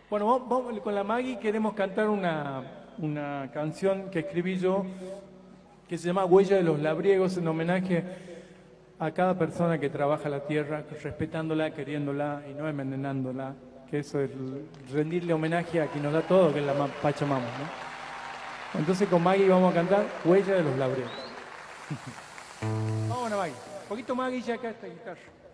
Bueno, con la Maggie queremos cantar una canción que escribí yo que se llama Huella de los Labriegos, en homenaje a cada persona que trabaja la tierra, respetándola, queriéndola y no envenenándola, que eso es rendirle homenaje a quien nos da todo, que es la Pachamama, ¿no? Entonces con Maggie vamos a cantar Huella de los Labriegos. Vamos a Maggie. Un poquito Maggie ya acá esta guitarra.